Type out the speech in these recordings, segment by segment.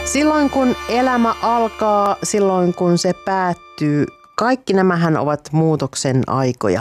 Silloin kun elämä alkaa, silloin kun se päättyy, kaikki nämähän ovat muutoksen aikoja.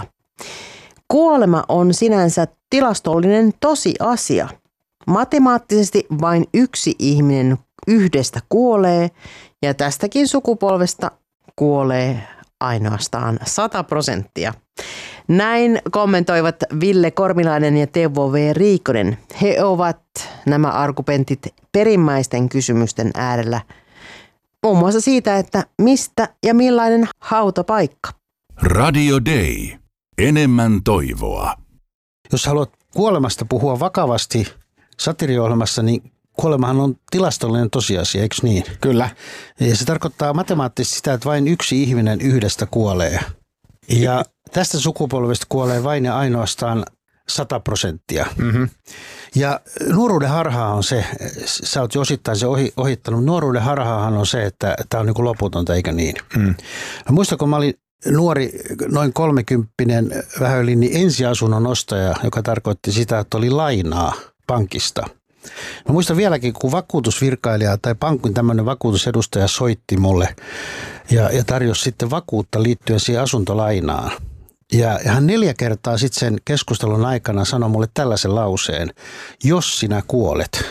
Kuolema on sinänsä tilastollinen tosiasia. Matemaattisesti vain yksi ihminen yhdestä kuolee ja tästäkin sukupolvesta kuolee ainoastaan 100%. Näin kommentoivat Ville Kormilainen ja Teuvo V. Riikonen. He ovat nämä argumentit perimmäisten kysymysten äärellä. Muun muassa siitä, että mistä ja millainen hautapaikka. Radio Day. Enemmän toivoa. Jos haluat kuolemasta puhua vakavasti satiiriohjelmassa, niin kuolemahan on tilastollinen tosiasia, eikö niin? Kyllä. Ja se tarkoittaa matemaattisesti sitä, että vain yksi ihminen yhdestä kuolee. Ja tästä sukupolvesta kuolee vain ja ainoastaan 100%. Mm-hmm. Ja nuoruuden harhaa on se, sä oot jo osittain se ohittanut, nuoruuden harhaahan on se, että tämä on niin kuin loputonta, eikä niin. Muistan, kun mä olin nuori, noin 30, vähän yli, niin ensiasunnon ostaja, joka tarkoitti sitä, että oli lainaa pankista. Mä muistan vieläkin, kun vakuutusvirkailija tai pankin tämmöinen vakuutusedustaja soitti mulle ja tarjosi sitten vakuutta liittyen siihen asuntolainaan. Ja hän 4 kertaa sitten sen keskustelun aikana sanoi mulle tällaisen lauseen, jos sinä kuolet.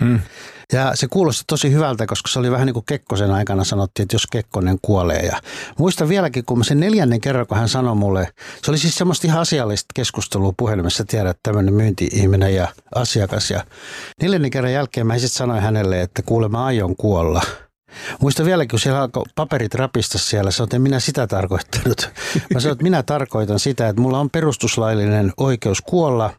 Ja se kuulosti tosi hyvältä, koska se oli vähän niin kuin Kekkosen aikana sanottiin, että jos Kekkonen kuolee. Ja muistan vieläkin, kun mä sen 4. kerran, kun hän sanoi mulle, se oli siis semmoista ihan asiallista keskustelua puhelimessa, tiedät, tämmöinen myynti-ihminen ja asiakas. Ja 4. kerran jälkeen mä sitten sanoin hänelle, että kuule, mä aion kuolla. Muistan vieläkin, kun siellä alkoi paperit rapista siellä, sanoin, että en minä sitä tarkoittanut. Mä sanoin, että minä tarkoitan sitä, että mulla on perustuslaillinen oikeus kuolla.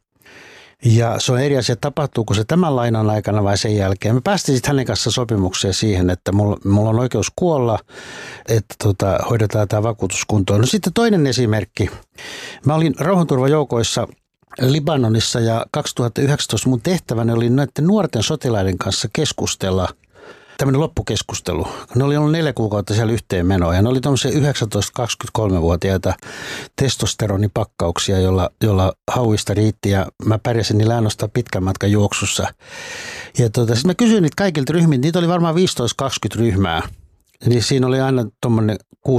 Ja se on eri asia, tapahtuuko se tämän lainan aikana vai sen jälkeen. Me päästiin sitten hänen kanssa sopimukseen siihen, että mulla on oikeus kuolla, että hoidetaan tämä vakuutuskuntoon. No sitten toinen esimerkki. Mä olin rauhanturvajoukoissa Libanonissa ja 2019 mun tehtäväni oli näiden nuorten sotilaiden kanssa keskustella. Tämmöinen loppukeskustelu. Ne oli ollut 4 kuukautta siellä yhteen menoa ja ne oli tuommoisia 19-23-vuotiaita testosteronipakkauksia, jolla hauista riitti ja mä pärjäsin niillä ainoastaan pitkän matkan juoksussa. Ja sitten mä kysyin niitä kaikilta ryhmiltä, niitä oli varmaan 15-20 ryhmää. Niin siinä oli aina tuommoinen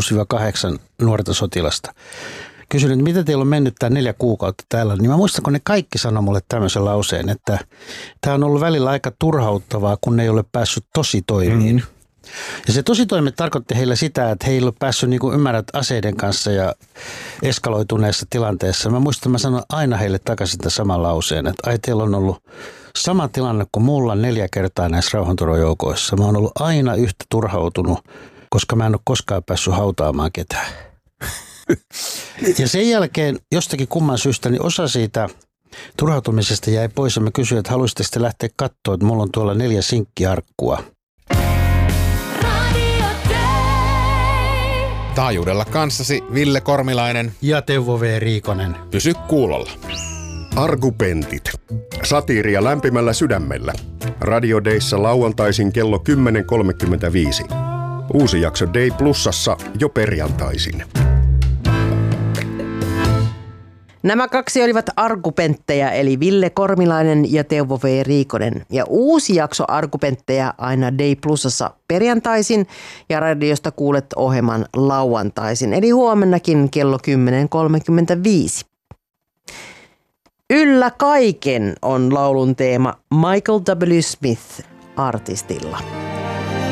6-8 nuorta sotilasta. Kysyin, että mitä teillä on mennyt tämä 4 kuukautta täällä, niin mä muistan, kun ne kaikki sanoi mulle tämmöisen lauseen, että tämä on ollut välillä aika turhauttavaa, kun ne ei ole päässyt tositoimiin. Ja se tositoimet tarkoitti heille sitä, että he ei ole päässyt niin kuin ymmärrät aseiden kanssa ja eskaloituneessa tilanteessa. Mä muistan, että mä sanoin aina heille takaisin tämän saman lauseen, että ai teillä on ollut sama tilanne kuin mulla 4 kertaa näissä rauhanturvajoukoissa. Mä oon ollut aina yhtä turhautunut, koska mä en ole koskaan päässyt hautaamaan ketään. Ja sen jälkeen jostakin kumman syystä niin osa siitä turhautumisesta jäi pois ja mä kysyin, että haluaisitte sitten lähteä katsoa, että mulla on tuolla 4 sinkkiarkkua. Taajuudella kanssasi Ville Kormilainen ja Teuvo V. Riikonen. Pysy kuulolla. Argumentit. Satiiria lämpimällä sydämellä. Radio Dayssa lauantaisin kello 10.35. Uusi jakso Day Plusassa jo perjantaisin. Nämä 2 olivat argumentteja, eli Ville Kormilainen ja Teuvo V. Riikonen. Ja uusi jakso argumentteja aina Day Plusassa perjantaisin ja radiosta kuulet ohjelman lauantaisin, eli huomennakin kello 10.35. Yllä kaiken on laulun teema Michael W. Smith artistilla.